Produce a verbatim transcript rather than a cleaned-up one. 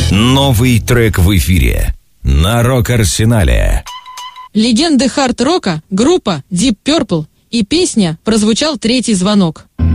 Новый трек в эфире на Рок-Арсенале. Легенды хард-рока, группа Deep Purple и песня «Прозвучал третий звонок».